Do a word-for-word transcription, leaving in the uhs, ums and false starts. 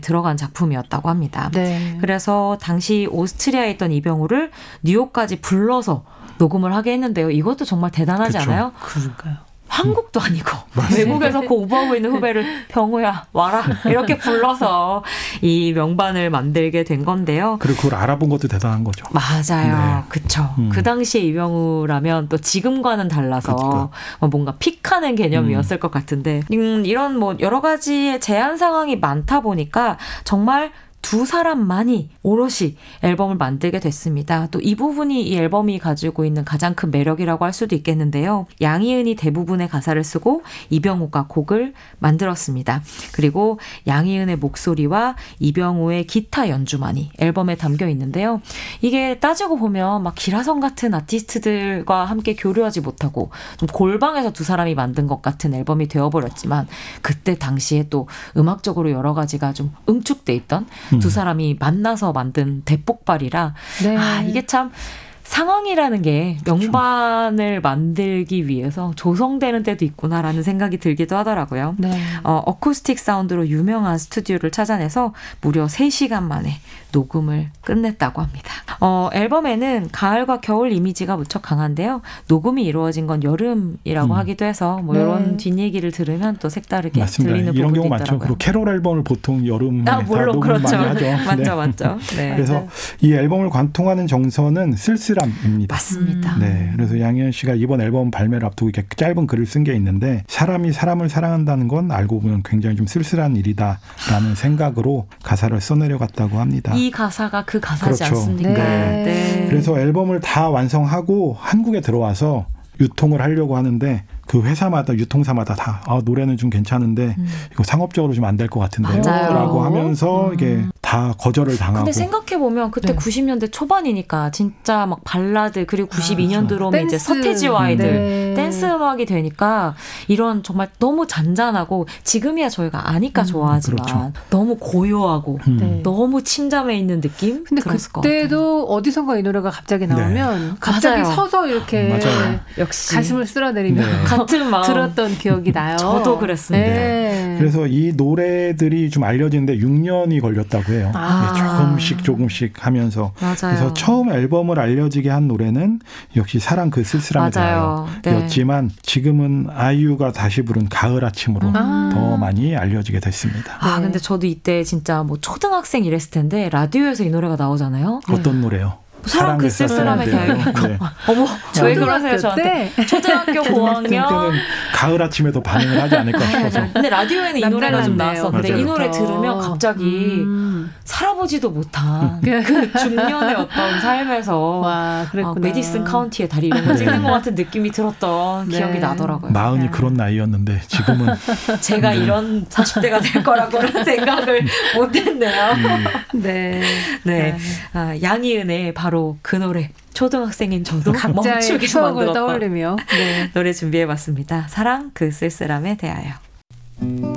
들어간 작품이었다고 합니다. 네. 그래서 당시 오스트리아에 있던 이병우를 뉴욕까지 불러서 녹음을 하게 했는데요. 이것도 정말 대단하지 그쵸. 않아요? 그러니까요. 한국도 아니고 외국에서 공부하고 있는 후배를 병우야 와라 이렇게 불러서 이 명반을 만들게 된 건데요. 그리고 그걸 알아본 것도 대단한 거죠. 맞아요. 네. 그쵸. 음. 그 당시에 이병우라면 또 지금과는 달라서 그러니까. 뭔가 픽하는 개념이었을 음. 것 같은데 음, 이런 뭐 여러 가지의 제한 상황이 많다 보니까 정말 두 사람만이 오롯이 앨범을 만들게 됐습니다. 또 이 부분이 이 앨범이 가지고 있는 가장 큰 매력이라고 할 수도 있겠는데요. 양희은이 대부분의 가사를 쓰고 이병우가 곡을 만들었습니다. 그리고 양희은의 목소리와 이병우의 기타 연주만이 앨범에 담겨 있는데요. 이게 따지고 보면 막 기라성 같은 아티스트들과 함께 교류하지 못하고 좀 골방에서 두 사람이 만든 것 같은 앨범이 되어버렸지만 그때 당시에 또 음악적으로 여러 가지가 좀 응축돼 있던 두 사람이 만나서 만든 대폭발이라 네. 아 이게 참 상황이라는 게 명반을 만들기 위해서 조성되는 때도 있구나라는 생각이 들기도 하더라고요. 네. 어, 어쿠스틱 사운드로 유명한 스튜디오를 찾아내서 무려 세 시간 만에 녹음을 끝냈다고 합니다. 어, 앨범에는 가을과 겨울 이미지가 무척 강한데요. 녹음이 이루어진 건 여름이라고 음. 하기도 해서 뭐 이런 네. 뒷얘기를 들으면 또 색다르게 맞습니다. 들리는 이런 부분도 경우 많죠. 있더라고요. 그리고 캐롤 앨범을 보통 여름에 아, 다 물론 녹음을 그렇죠. 많이 하죠. 맞죠, 네. 맞죠. 네. 그래서 네. 이 앨범을 관통하는 정서는 쓸쓸함입니다. 맞습니다. 네, 그래서 양희은 씨가 이번 앨범 발매를 앞두고 이렇게 짧은 글을 쓴 게 있는데 사람이 사람을 사랑한다는 건 알고 보면 굉장히 좀 쓸쓸한 일이다라는 생각으로 가사를 써내려갔다고 합니다. 이 가사가 그 가사지 그렇죠. 않습니까? 네. 네. 그래서 앨범을 다 완성하고 한국에 들어와서 유통을 하려고 하는데 그 회사마다 유통사마다 다 아, 노래는 좀 괜찮은데 음. 이거 상업적으로 좀 안 될 것 같은데요 라고 하면서 음. 이게 다 거절을 당하고. 근데 생각해보면 그때 네. 구십 년대 초반이니까 진짜 막 발라드 그리고 구십이 년 아, 그렇죠. 들어오면 이제 댄스. 서태지와 아이들 네. 댄스 음악이 되니까 이런 정말 너무 잔잔하고 지금이야 저희가 아니까 음. 좋아하지만 그렇죠. 너무 고요하고 음. 네. 너무 침잠해 있는 느낌? 근데 들었을 것 같아요. 그때도 어디선가 이 노래가 갑자기 나오면 네. 갑자기 맞아요. 서서 이렇게 맞아요. 역시 가슴을 쓸어내리며 네. 같은 마음 들었던 기억이 나요. 저도 그랬습니다. 네. 그래서 이 노래들이 좀 알려지는데 육 년이 걸렸다고 해요. 아. 네, 조금씩 조금씩 하면서. 맞아요. 그래서 처음 앨범을 알려지게 한 노래는 역시 사랑 그 쓸쓸함에 맞아요. 네. 대하여였지만 지금은 아이유가 다시 부른 가을 아침으로 아. 더 많이 알려지게 됐습니다. 아 네. 근데 저도 이때 진짜 뭐 초등학생 이랬을 텐데 라디오에서 이 노래가 나오잖아요. 어떤 노래요? 사랑 그 쓸쓸함에 대하여. 네. 어머, 왜 초등학교 그러세요 저한테? 때? 초등학교 고학년. 때는 가을 아침에도 반응을 하지 않을까 싶어서. 근데 라디오에는 이 노래가 좀 나왔어. 근데 맞아요. 이 노래 들으면 갑자기 음. 살아보지도 못한 그 중년의 어떤 삶에서 와, 그랬구나. 아, 메디슨 카운티의 다리 이런 거 찍는 것 같은 느낌이 들었던 네. 기억이 나더라고요. 마흔이 네. 그런 나이였는데 지금은 제가 이런 사십 대가 될 거라고는 생각을 못했네요. 음. 네. 네, 아, 양희은의 바로 그 노래. 초등학생인 저도 각자의 멈추게 추억을 만들었던 떠올리며 네. 노래 준비해봤습니다. 사랑 그 쓸쓸함에 대하여.